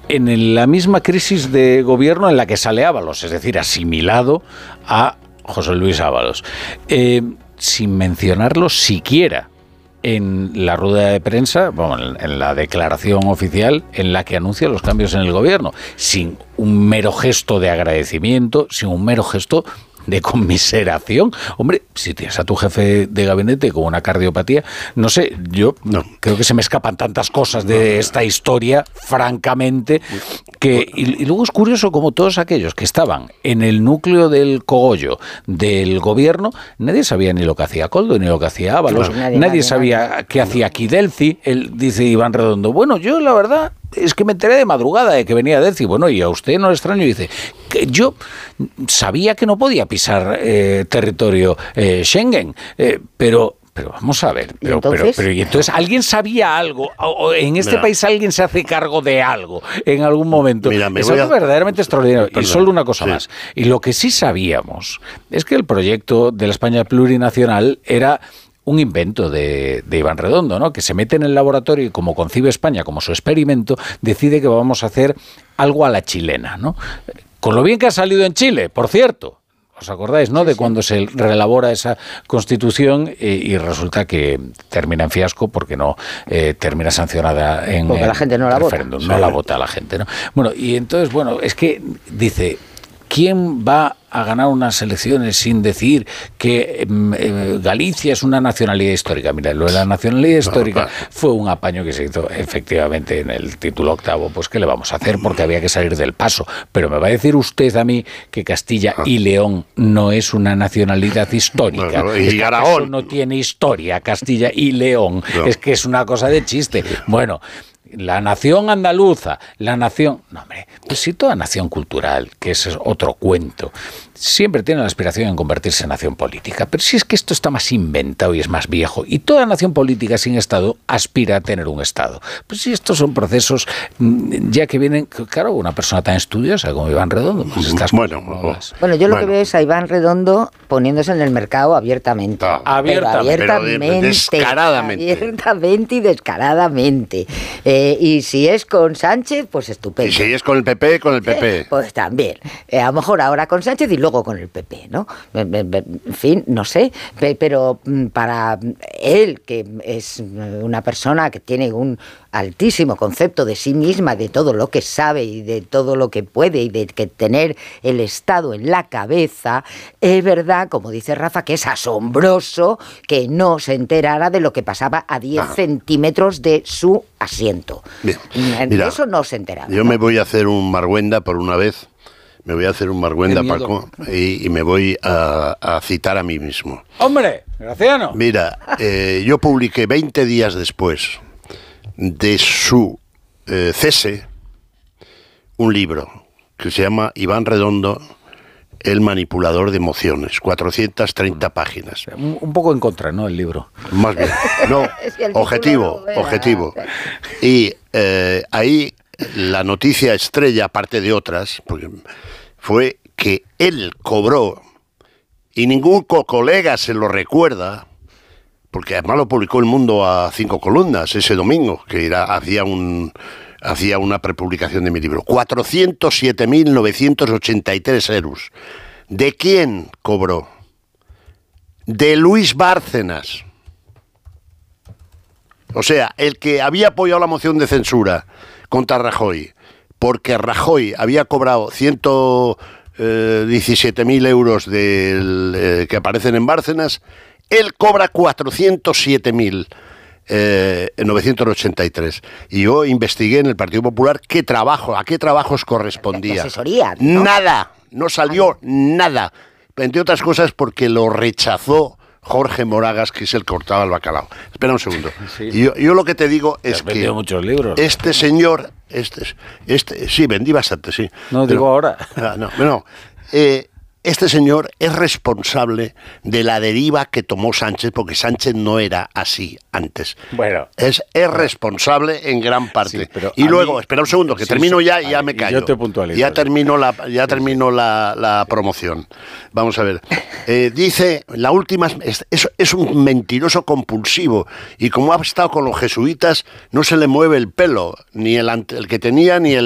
en la misma crisis de gobierno en la que sale Ábalos, es decir, asimilado a José Luis Ábalos, sin mencionarlo siquiera en la rueda de prensa, bueno, en la declaración oficial en la que anuncia los cambios en el gobierno, sin un mero gesto de agradecimiento, sin un mero gesto de conmiseración. Hombre, si tienes a tu jefe de gabinete con una cardiopatía, no sé, yo creo que se me escapan tantas cosas de esta historia, francamente, que y luego es curioso como todos aquellos que estaban en el núcleo del cogollo del gobierno, nadie sabía ni lo que hacía Koldo ni lo que hacía Ábalos, nadie sabía qué hacía Kidelci. Él dice Iván Redondo, bueno, yo la verdad es que me enteré de madrugada de que venía Delci. Bueno, y a usted no le extraño, dice que yo sabía que no podía pisar territorio Schengen, pero vamos a ver, pero entonces ¿alguien sabía algo? ¿O en este país alguien se hace cargo de algo en algún momento? Es algo verdaderamente extraordinario. Perdón, y solo una cosa más. Y lo que sí sabíamos es que el proyecto de la España plurinacional era un invento de Iván Redondo, ¿no? Que se mete en el laboratorio y como concibe España como su experimento, decide que vamos a hacer algo a la chilena, ¿no? Con lo bien que ha salido en Chile, por cierto. ¿Os acordáis, no? De cuando se reelabora esa Constitución y resulta que termina en fiasco porque no termina sancionada en porque la gente no la referéndum. Vota. No la vota la gente, ¿no? Bueno, y entonces, bueno, es que dice, ¿quién va a ganar unas elecciones sin decir que Galicia es una nacionalidad histórica? Mira, lo de la nacionalidad histórica fue un apaño que se hizo efectivamente en el título octavo, pues ¿qué le vamos a hacer? Porque había que salir del paso. Pero me va a decir usted a mí que Castilla y León no es una nacionalidad histórica. Y Aragón no tiene historia, Castilla y León. Es que es una cosa de chiste. Bueno, la nación andaluza, la nación... No, hombre, pues sí, toda nación cultural, que ese es otro cuento, siempre tiene la aspiración en convertirse en nación política. Pero si es que esto está más inventado y es más viejo, y toda nación política sin Estado aspira a tener un Estado. Pues si estos son procesos ya que vienen... Claro, una persona tan estudiosa como Iván Redondo, pues estas bueno, yo lo que veo es a Iván Redondo poniéndose en el mercado abiertamente. Abiertamente, descaradamente. Abiertamente y descaradamente. Y si es con Sánchez, pues estupendo. Y si es con el PP, con el PP. Pues también. A lo mejor ahora con Sánchez y luego con el PP, ¿no? En fin, no sé. Pero para él, que es una persona que tiene un altísimo concepto de sí misma, de todo lo que sabe y de todo lo que puede y de que tener el Estado en la cabeza, es verdad, como dice Rafa, que es asombroso que no se enterara de lo que pasaba a 10 centímetros de su asiento. Bien. Mira, eso no se enteraba. Yo me voy a hacer un Marguenda por una vez. Me voy a hacer un Marguenda, Paco, y me voy a citar a mí mismo. ¡Hombre! Graciano. Mira, yo publiqué 20 días después de su cese un libro que se llama Iván Redondo, el manipulador de emociones, 430 páginas. Un poco en contra, ¿no? El libro. Más bien. No, objetivo. Y ahí la noticia estrella, aparte de otras, porque fue que él cobró, y ningún colega se lo recuerda, porque además lo publicó El Mundo a 5 columnas ese domingo, que hacía una prepublicación de mi libro. 407.983 euros. ¿De quién cobró? De Luis Bárcenas. O sea, el que había apoyado la moción de censura contra Rajoy, porque Rajoy había cobrado 117.000 euros que aparecen en Bárcenas, él cobra 407.983. Y yo investigué en el Partido Popular a qué trabajos correspondía. Asesoría, ¿no? Nada, no salió nada. Entre otras cosas porque lo rechazó Jorge Moragas, que es el que cortaba el bacalao. Espera un segundo. Sí. Yo lo que te digo es que... ¿Has vendido muchos libros? Este señor... sí, vendí bastante, sí. No, digo ahora. Este señor es responsable de la deriva que tomó Sánchez, porque Sánchez no era así antes. Bueno. Es responsable en gran parte. Sí, y luego, espera un segundo, que termino ya me callo. Yo te puntualizo. Ya termino la promoción. Vamos a ver. Dice, la última, es un mentiroso compulsivo, y como ha estado con los jesuitas, no se le mueve el pelo, ni el que tenía, ni el